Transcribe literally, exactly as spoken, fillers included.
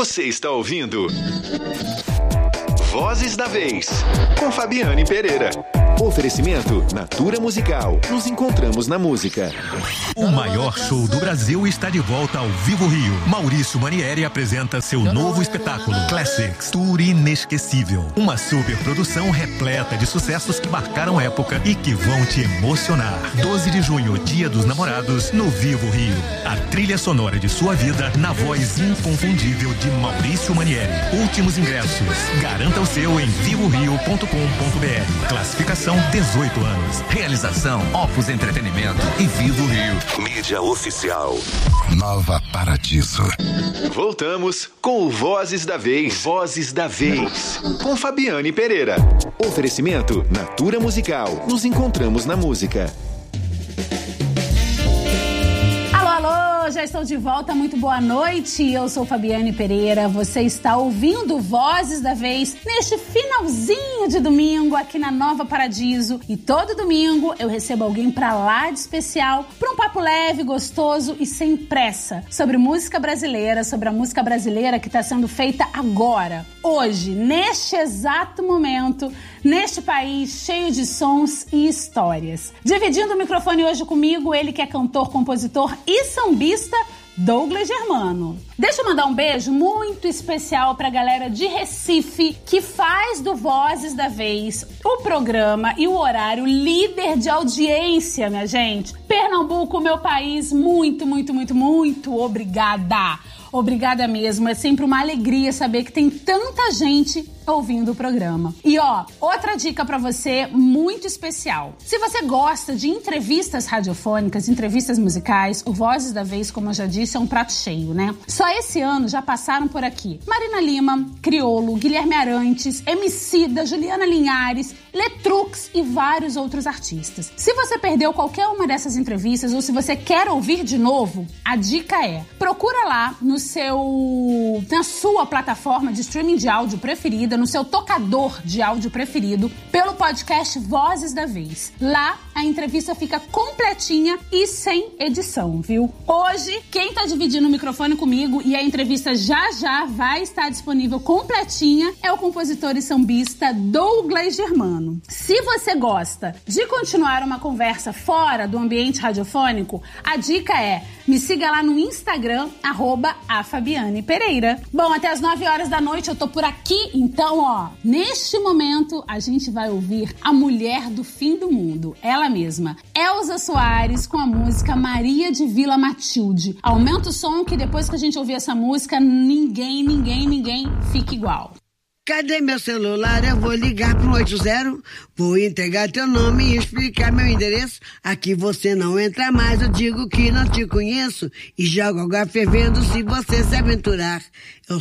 Você está ouvindo Vozes da Vez, com Fabiane Pereira. Oferecimento Natura Musical. Nos encontramos na música. O maior show do Brasil está de volta ao Vivo Rio. Maurício Manieri apresenta seu novo espetáculo, Classics, Tour Inesquecível. Uma super produção repleta de sucessos que marcaram época e que vão te emocionar. doze de junho, Dia dos Namorados, no Vivo Rio. A trilha sonora de sua vida na voz inconfundível de Maurício Manieri. Últimos ingressos. Garanta o seu em vivo rio ponto com ponto br. Classificação dezoito anos. Realização Opus Entretenimento e Vivo Rio. Mídia oficial. Nova Paradiso. Voltamos com o Vozes da Vez. Vozes da Vez. Com Fabiane Pereira. Oferecimento Natura Musical. Nos encontramos na música. Já estou de volta, muito boa noite, eu sou Fabiane Pereira, você está ouvindo Vozes da Vez neste finalzinho de domingo aqui na Nova Paradiso, e todo domingo eu recebo alguém pra lá de especial para um papo leve, gostoso e sem pressa sobre música brasileira, sobre a música brasileira que está sendo feita agora, hoje, neste exato momento, neste país cheio de sons e histórias. Dividindo o microfone hoje comigo, ele que é cantor, compositor e sambista, Douglas Germano. Deixa eu mandar um beijo muito especial pra galera de Recife que faz do Vozes da Vez o programa e o horário líder de audiência, minha gente. Pernambuco, meu país, muito, muito, muito, muito obrigada. Obrigada mesmo, é sempre uma alegria saber que tem tanta gente ouvindo o programa. E ó, outra dica pra você muito especial. Se você gosta de entrevistas radiofônicas, entrevistas musicais, o Vozes da Vez, como eu já disse, é um prato cheio, né? Só esse ano já passaram por aqui Marina Lima, Criolo, Guilherme Arantes, Emicida, Juliana Linhares, Letrux e vários outros artistas. Se você perdeu qualquer uma dessas entrevistas ou se você quer ouvir de novo, a dica é: procura lá no seu, na sua plataforma de streaming de áudio preferida, no seu tocador de áudio preferido, pelo podcast Vozes da Vez. Lá a entrevista fica completinha e sem edição, viu? Hoje, quem tá dividindo o microfone comigo e a entrevista já já vai estar disponível completinha é o compositor e sambista Douglas Germano. Se você gosta de continuar uma conversa fora do ambiente radiofônico, a dica é: me siga lá no Instagram, arroba a Fabiane Pereira. Bom, até as nove horas da noite eu tô por aqui, então, ó, neste momento a gente vai ouvir a mulher do fim do mundo, ela mesma, Elza Soares, com a música Maria de Vila Matilde. Aumenta o som que depois que a gente ouvir essa música, ninguém, ninguém, ninguém fica igual. Cadê meu celular? Eu vou ligar pro oito zero. Vou entregar teu nome e explicar meu endereço. Aqui você não entra mais, eu digo que não te conheço. E jogo água fervendo se você se aventurar. Eu